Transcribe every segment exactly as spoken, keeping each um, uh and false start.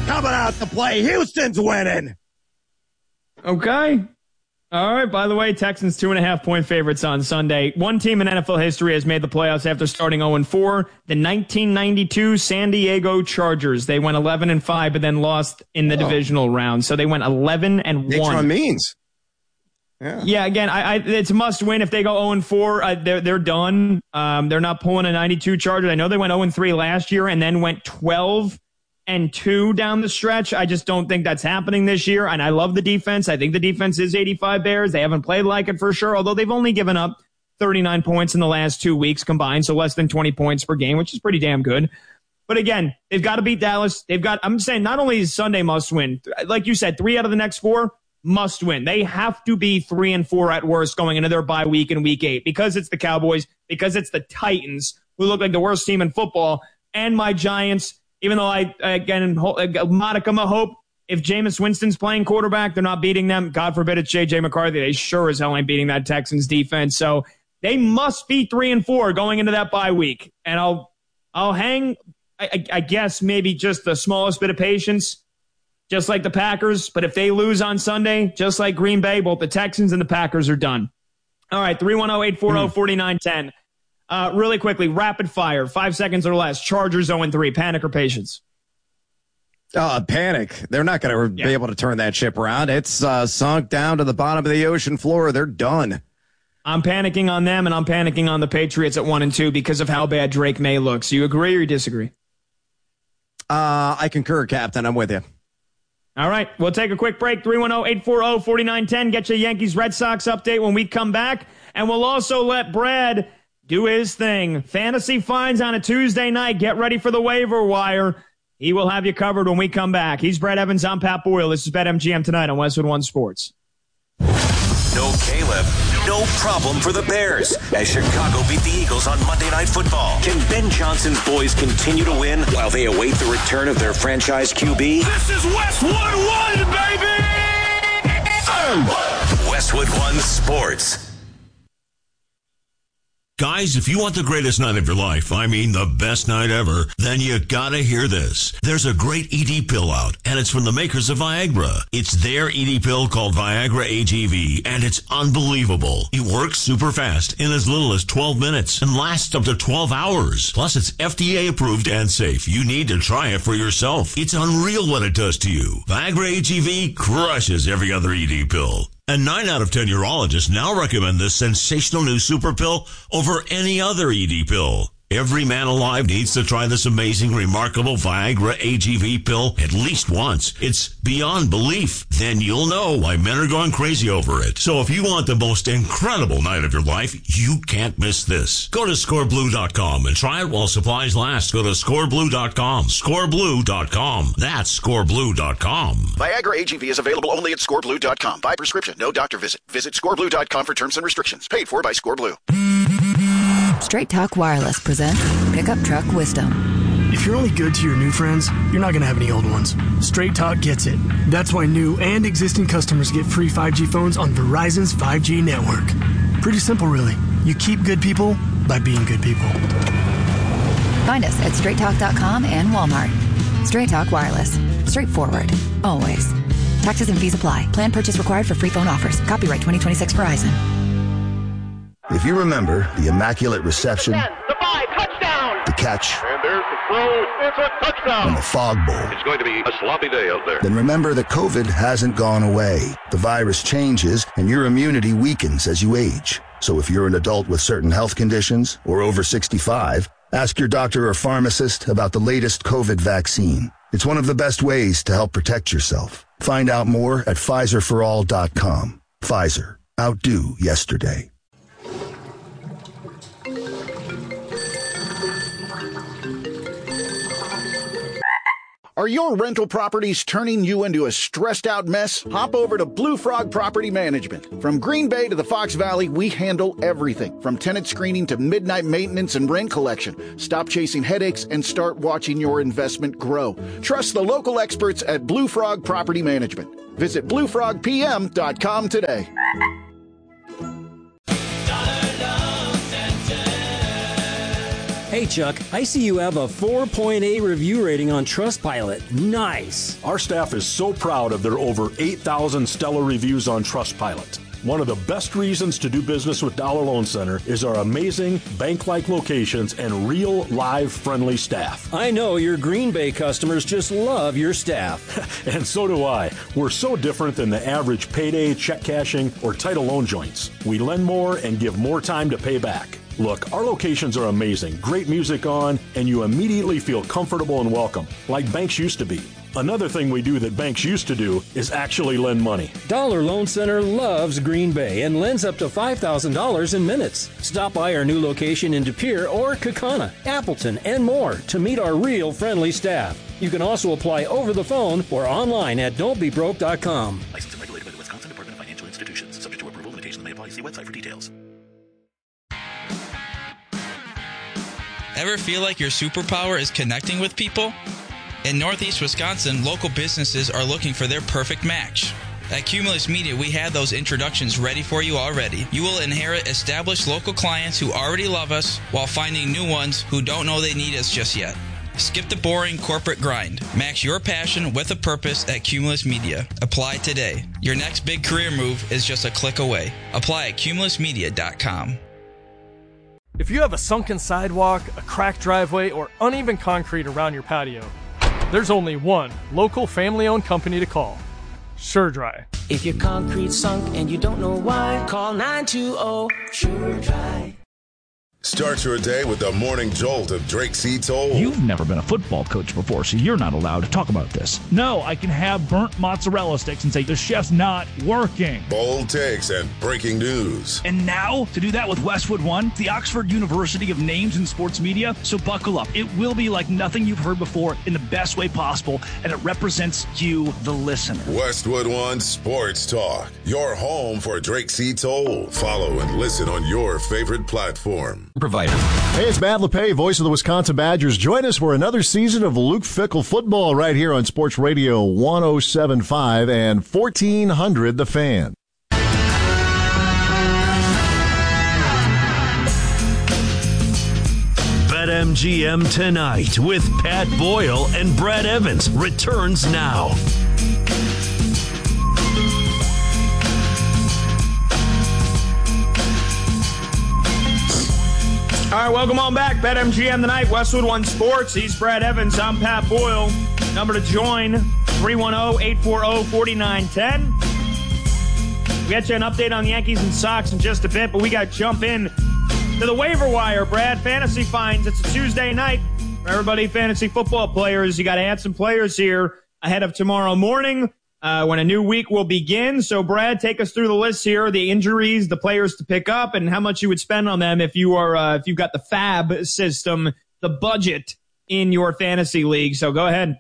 coming out to play. Houston's winning. Okay. All right. By the way, Texans two and a half point favorites on Sunday. One team in N F L history has made the playoffs after starting oh and four. The nineteen ninety-two San Diego Chargers. They went eleven and five, but then lost in the oh. divisional round. So they went eleven and one. Natron means. Yeah. Yeah. Again, I, I, it's a must win. If they go oh and four, uh, they're they're done. Um, they're not pulling a ninety-two Chargers. I know they went oh and three last year and then went twelve and two down the stretch. I just don't think that's happening this year. And I love the defense. I think the defense is eighty-five Bears. They haven't played like it for sure, although they've only given up thirty-nine points in the last two weeks combined, so less than twenty points per game, which is pretty damn good. But again, they've got to beat Dallas. They've got, I'm saying not only is Sunday must win, like you said, three out of the next four must win. They have to be three and four at worst going into their bye week in week eight because it's the Cowboys, because it's the Titans, who look like the worst team in football, and my Giants. Even though I, again, a modicum of hope, if Jameis Winston's playing quarterback, they're not beating them. God forbid it's J J McCarthy. They sure as hell ain't beating that Texans defense. So they must be three and four going into that bye week. And I'll I'll hang, I, I guess, maybe just the smallest bit of patience, just like the Packers. But if they lose on Sunday, just like Green Bay, both the Texans and the Packers are done. All right, three one zero, eight four zero, four nine one zero. Uh, really quickly, rapid fire, five seconds or less. Chargers oh and three. Panic or patience? Uh, panic. They're not going to yeah. be able to turn that ship around. It's uh, sunk down to the bottom of the ocean floor. They're done. I'm panicking on them, and I'm panicking on the Patriots at one and two because of how bad Drake May looks. You agree or you disagree? Uh, I concur, Captain. I'm with you. All right. We'll take a quick break. three one zero, eight four zero, four nine one zero. Get your Yankees Red Sox update when we come back. And we'll also let Brad do his thing. Fantasy finds on a Tuesday night. Get ready for the waiver wire. He will have you covered when we come back. He's Brad Evans. I'm Pat Boyle. This is BetMGM tonight on Westwood One Sports. No Caleb, no problem for the Bears as Chicago beat the Eagles on Monday Night Football. Can Ben Johnson's boys continue to win while they await the return of their franchise Q B? This is Westwood One, baby! Westwood One Sports. Guys, if you want the greatest night of your life, I mean the best night ever, then you gotta hear this. There's a great E D pill out, and it's from the makers of Viagra. It's their E D pill called Viagra A G V, and it's unbelievable. It works super fast in as little as twelve minutes and lasts up to twelve hours. Plus, it's F D A approved and safe. You need to try it for yourself. It's unreal what it does to you. Viagra A G V crushes every other E D pill. And nine out of ten urologists now recommend this sensational new super pill over any other E D pill. Every man alive needs to try this amazing, remarkable Viagra A G V pill at least once. It's beyond belief. Then you'll know why men are going crazy over it. So if you want the most incredible night of your life, you can't miss this. Go to score blue dot com and try it while supplies last. Go to score blue dot com. score blue dot com. That's score blue dot com. Viagra A G V is available only at score blue dot com. By prescription, no doctor visit. Visit score blue dot com for terms and restrictions. Paid for by ScoreBlue. Straight Talk Wireless presents Pickup Truck Wisdom. If you're only good to your new friends, you're not going to have any old ones. Straight Talk gets it. That's why new and existing customers get free five G phones on Verizon's five G network. Pretty simple, really. You keep good people by being good people. Find us at straight talk dot com and Walmart. Straight Talk Wireless. Straightforward. Always. Taxes and fees apply. Plan purchase required for free phone offers. Copyright twenty twenty-six Verizon. If you remember the Immaculate Reception, ten, the five, touchdown! The catch, and there's the throw, it's a touchdown! And the Fog Bowl. It's going to be a sloppy day out there. Then remember that COVID hasn't gone away. The virus changes, and your immunity weakens as you age. So if you're an adult with certain health conditions or over sixty-five, ask your doctor or pharmacist about the latest COVID vaccine. It's one of the best ways to help protect yourself. Find out more at Pfizer for all dot com. Pfizer. Outdo yesterday. Are your rental properties turning you into a stressed-out mess? Hop over to Blue Frog Property Management. From Green Bay to the Fox Valley, we handle everything, from tenant screening to midnight maintenance and rent collection. Stop chasing headaches and start watching your investment grow. Trust the local experts at Blue Frog Property Management. Visit blue frog p m dot com today. Hey, Chuck, I see you have a four point eight review rating on Trustpilot. Nice. Our staff is so proud of their over eight thousand stellar reviews on Trustpilot. One of the best reasons to do business with Dollar Loan Center is our amazing bank-like locations and real, live, friendly staff. I know your Green Bay customers just love your staff. And so do I. We're so different than the average payday, check cashing, or title loan joints. We lend more and give more time to pay back. Look, our locations are amazing, great music on, and you immediately feel comfortable and welcome, like banks used to be. Another thing we do that banks used to do is actually lend money. Dollar Loan Center loves Green Bay and lends up to five thousand dollars in minutes. Stop by our new location in De Pere or Kaukauna, Appleton, and more to meet our real friendly staff. You can also apply over the phone or online at don't be broke dot com. Licensed and regulated by the Wisconsin Department of Financial Institutions. Subject to approval, limitations may apply. See website for details. Ever feel like your superpower is connecting with people? In Northeast Wisconsin, local businesses are looking for their perfect match. At Cumulus Media, we have those introductions ready for you already. You will inherit established local clients who already love us while finding new ones who don't know they need us just yet. Skip the boring corporate grind. Match your passion with a purpose at Cumulus Media. Apply today. Your next big career move is just a click away. Apply at cumulus media dot com. If you have a sunken sidewalk, a cracked driveway, or uneven concrete around your patio, there's only one local family-owned company to call. SureDry. If your concrete's sunk and you don't know why, call nine two zero SureDry. Start your day with the morning jolt of Drake C. Toll. You've never been a football coach before, so you're not allowed to talk about this. No, I can have burnt mozzarella sticks and say the chef's not working. Bold takes and breaking news. And now, to do that with Westwood One, the Oxford University of Names in Sports Media. So buckle up. It will be like nothing you've heard before in the best way possible, and it represents you, the listener. Westwood One Sports Talk, your home for Drake C. Toll. Follow and listen on your favorite platform. Provider. Hey, it's Matt LePay, voice of the Wisconsin Badgers. Join us for another season of Luke Fickell football right here on Sports Radio one oh seven point five and fourteen hundred The Fan. BetMGM Tonight with Pat Boyle and Brad Evans returns now. All right, welcome on back. BetMGM Tonight, Westwood One Sports. He's Brad Evans. I'm Pat Boyle. Number to join, three one zero, eight four zero, four nine one zero. We'll get you an update on the Yankees and Sox in just a bit, but we got to jump in to the waiver wire, Brad. Fantasy finds. It's a Tuesday night for everybody, fantasy football players. You got to add some players here ahead of tomorrow morning. Uh, when a new week will begin. So, Brad, take us through the list here, the injuries, the players to pick up, and how much you would spend on them if you are, uh, if you've got the Fab system, the budget in your fantasy league. So go ahead.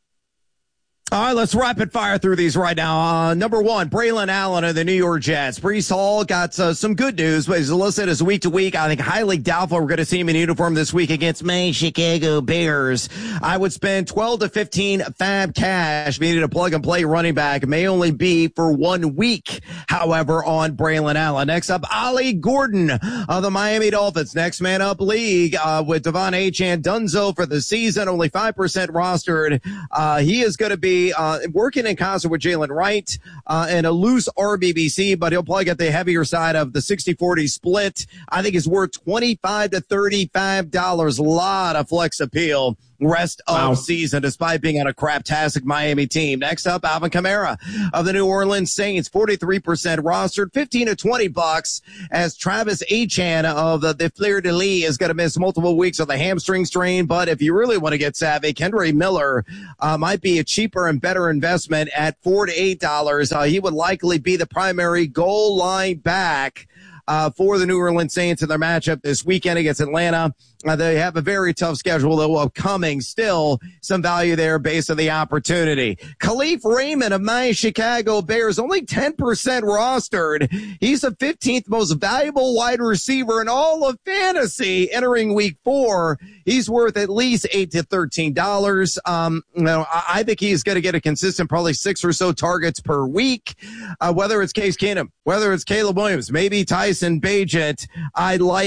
All right, let's rapid fire through these right now. Uh, number one, Braylon Allen of the New York Jets. Breece Hall got uh, some good news, but he's listed as week to week. I think highly doubtful we're going to see him in uniform this week against my Chicago Bears. I would spend twelve to fifteen Fab cash, meaning a plug and play running back. It may only be for one week, however, on Braylon Allen. Next up, Ollie Gordon of the Miami Dolphins. Next man up league uh, with Devon Achane Dunzo for the season, only five percent rostered. Uh, he is going to be Uh, working in concert with Jalen Wright uh, and a loose R B B C, but he'll probably get the heavier side of the sixty forty split. I think it's worth twenty-five to thirty-five dollars. A lot of flex appeal rest of wow. season, despite being on a craptastic Miami team. Next up, Alvin Kamara of the New Orleans Saints, forty-three percent rostered, fifteen to twenty bucks, as Travis Achane of the, the Fleur de Lis is going to miss multiple weeks of the hamstring strain. But if you really want to get savvy, Kendre Miller uh, might be a cheaper and better investment at four to eight dollars. Uh, he would likely be the primary goal line back Uh, for the New Orleans Saints in their matchup this weekend against Atlanta. Uh, they have a very tough schedule, though, upcoming. Still some value there based on the opportunity. Khalif Raymond of my Chicago Bears, only ten percent rostered. He's the fifteenth most valuable wide receiver in all of fantasy entering week four. He's worth at least eight to thirteen dollars. Um, you know, I, I think he's going to get a consistent, probably six or so targets per week. Uh, whether it's Case Keenum, whether it's Caleb Williams, maybe Tyson Bagent, I like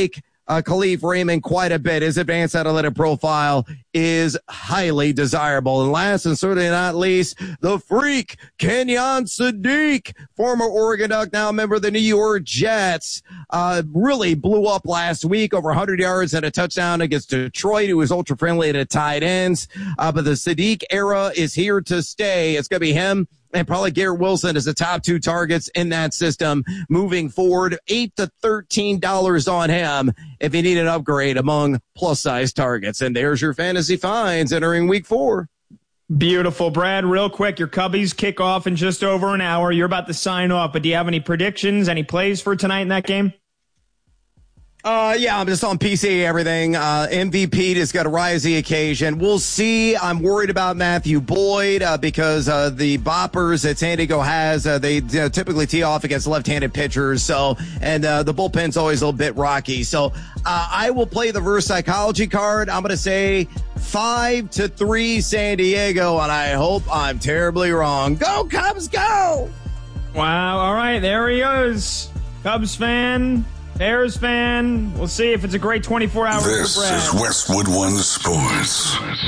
uh, Khalif Raymond quite a bit. His advanced analytic profile is highly desirable. And last and certainly not least, the freak, Kenyon Sadiq, former Oregon Duck, now a member of the New York Jets, uh, really blew up last week, over one hundred yards and a touchdown against Detroit, who was ultra friendly at tight ends. Uh, but the Sadiq era is here to stay. It's going to be him and probably Garrett Wilson as the top two targets in that system moving forward. eight to thirteen dollars on him if you need an upgrade among plus-size targets. And there's your fantasy finds entering week four. Beautiful, Brad. Real quick, your Cubbies kick off in just over an hour. You're about to sign off, but do you have any predictions, any plays for tonight in that game? Uh, yeah, I'm just on P C, everything. Uh, M V P just got to rise the occasion. We'll see. I'm worried about Matthew Boyd, uh, because, uh, the boppers that San Diego has, uh, they you know, typically tee off against left-handed pitchers. So, and, uh, the bullpen's always a little bit rocky. So, uh, I will play the reverse psychology card. I'm going to say five to three San Diego, and I hope I'm terribly wrong. Go Cubs, go! Wow. All right. There he is. Cubs fan. Bears fan. We'll see if it's a great twenty-four hours This for Brad. is Westwood One Sports.